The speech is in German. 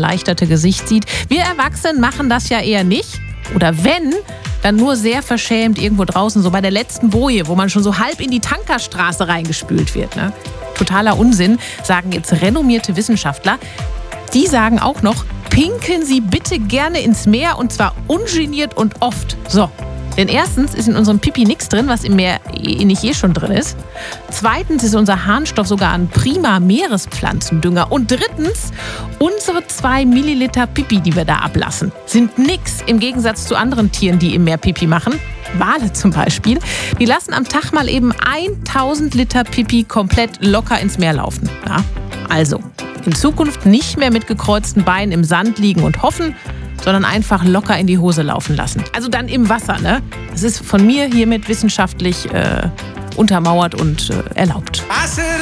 erleichterte Gesicht sieht. Wir Erwachsenen machen das ja eher nicht. Oder wenn, dann nur sehr verschämt irgendwo draußen, so bei der letzten Boje, wo man schon so halb in die Tankerstraße reingespült wird. Ne? Totaler Unsinn, sagen jetzt renommierte Wissenschaftler. Die sagen auch noch, pinkeln Sie bitte gerne ins Meer und zwar ungeniert und oft. So. Denn erstens ist in unserem Pipi nichts drin, was im Meer nicht schon drin ist. Zweitens ist unser Harnstoff sogar ein prima Meerespflanzendünger. Und drittens, unsere 2 Milliliter Pipi, die wir da ablassen, sind nix im Gegensatz zu anderen Tieren, die im Meer Pipi machen. Wale zum Beispiel, die lassen am Tag mal eben 1000 Liter Pipi komplett locker ins Meer laufen. Ja, also, in Zukunft nicht mehr mit gekreuzten Beinen im Sand liegen und hoffen, sondern einfach locker in die Hose laufen lassen. Also dann im Wasser, ne? Das ist von mir hiermit wissenschaftlich untermauert und erlaubt.